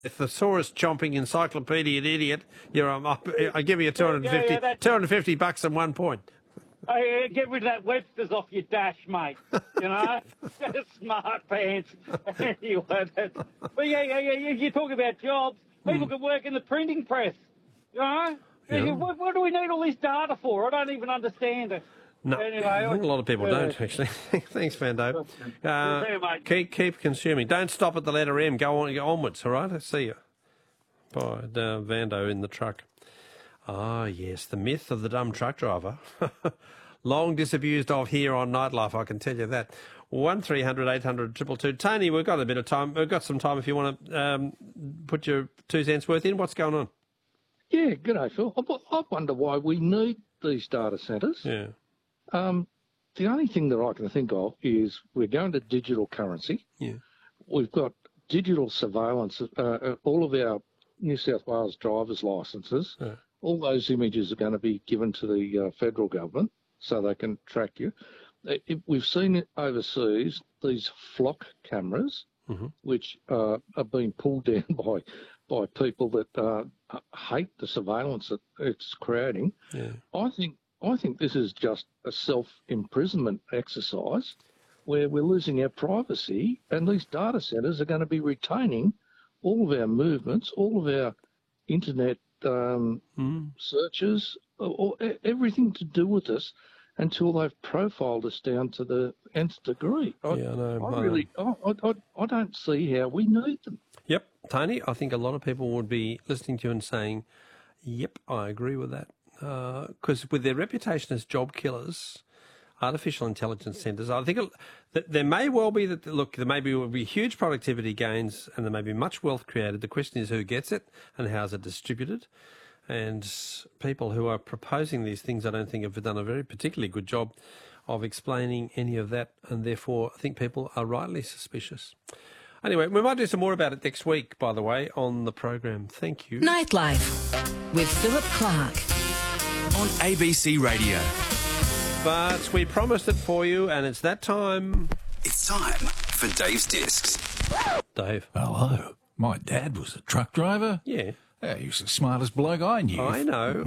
thesaurus chomping encyclopedia idiot. I give you 250, $250 and 1 point. Get rid of that Webster's off your dash, mate. You know, smart pants. Anyway, but you talk about jobs. People can work in the printing press. You know, what do we need all this data for? I don't even understand it. No, anyway, a lot of people don't actually. Thanks, Vando. Keep consuming. Don't stop at the letter M. Go onwards. All right. I see you. Bye, Vando in the truck. Ah, yes, the myth of the dumb truck driver. Long disabused of here on Nightlife, I can tell you that. 1300 800 222. Tony, we've got a bit of time. We've got some time if you want to put your 2 cents worth in. What's going on? Yeah, g'day, Phil. I wonder why we need these data centres. Yeah. The only thing that I can think of is we're going to digital currency. Yeah. We've got digital surveillance. All of our New South Wales drivers' licences. Yeah. All those images are going to be given to the federal government so they can track you. We've seen it overseas, these flock cameras, which are being pulled down by people that hate the surveillance that it's creating. Yeah. I think this is just a self-imprisonment exercise where we're losing our privacy, and these data centres are going to be retaining all of our movements, all of our internet searches, or everything to do with us until they've profiled us down to the nth degree. I don't see how we need them. Yep, Tony, I think a lot of people would be listening to you and saying, yep, I agree with that. Because with their reputation as job killers, artificial intelligence centres, I think that there may well be will be huge productivity gains and there may be much wealth created. The question is who gets it and how is it distributed. And people who are proposing these things, I don't think have done a very particularly good job of explaining any of that, and therefore I think people are rightly suspicious. Anyway, we might do some more about it next week, by the way, on the program. Thank you. Nightlife with Philip Clark on ABC Radio. But we promised it for you, and it's that time. It's time for Dave's Discs. Dave. Hello. My dad was a truck driver. Yeah. Yeah, he was the smartest bloke I knew. I know.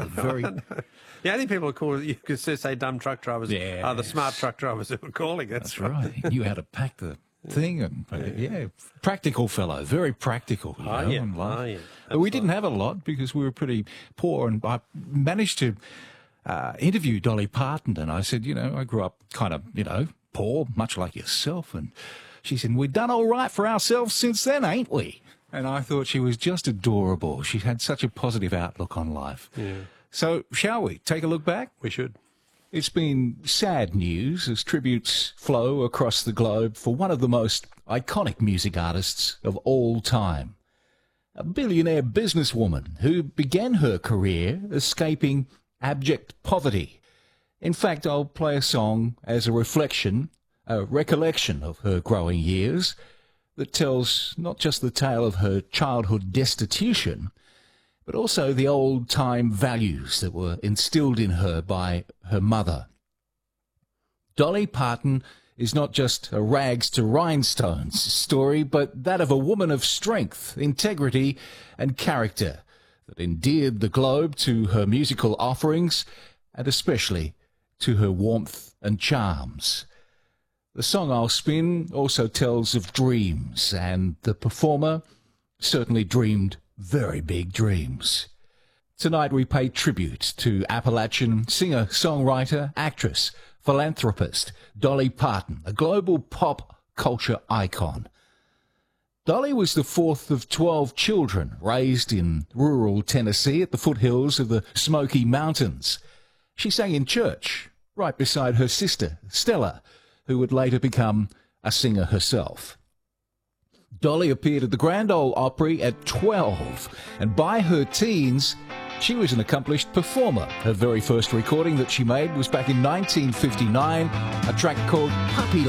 The only people you could say dumb truck drivers are the smart truck drivers who are calling it. That's right. He knew how to pack the thing. And practical fellow, very practical. In life. But we didn't have a lot because we were pretty poor, and I managed to interview Dolly Parton, and I said, I grew up kind of, poor, much like yourself. And she said, we've done all right for ourselves since then, ain't we? And I thought she was just adorable. She had such a positive outlook on life. Yeah. So, shall we take a look back? We should. It's been sad news as tributes flow across the globe for one of the most iconic music artists of all time. A billionaire businesswoman who began her career escaping abject poverty. In fact, I'll play a song as a recollection of her growing years that tells not just the tale of her childhood destitution, but also the old-time values that were instilled in her by her mother. Dolly Parton is not just a rags to rhinestones story, but that of a woman of strength, integrity, and character that endeared the globe to her musical offerings and especially to her warmth and charms. The song I'll spin also tells of dreams, and the performer certainly dreamed very big dreams. Tonight we pay tribute to Appalachian singer, songwriter, actress, philanthropist Dolly Parton, a global pop culture icon. Dolly was the fourth of 12 children raised in rural Tennessee at the foothills of the Smoky Mountains. She sang in church right beside her sister, Stella, who would later become a singer herself. Dolly appeared at the Grand Ole Opry at 12, and by her teens, she was an accomplished performer. Her very first recording that she made was back in 1959, a track called Puppy